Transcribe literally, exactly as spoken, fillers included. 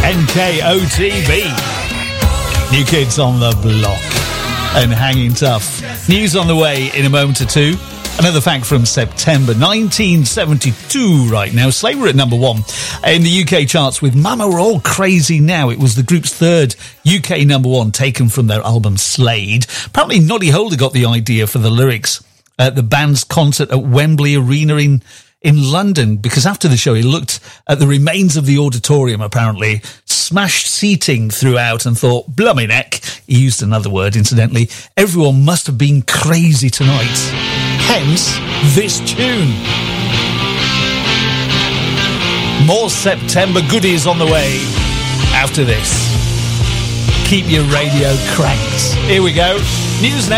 N K O T B. New Kids on the Block and Hanging Tough. News on the way in a moment or two. Another fact from September nineteen seventy-two right now. Slay were at number one in the U K charts with Mama We're All Crazy Now. It was the group's third U K number one, taken from their album Slade. Apparently Noddy Holder got the idea for the lyrics at the band's concert at Wembley Arena in in London, because after the show he looked at the remains of the auditorium, apparently smashed seating throughout, and thought, blummy neck, he used another word incidentally, everyone must have been crazy tonight. Hence this tune. More September goodies on the way after this. Keep your radio cranked. Here we go. News now.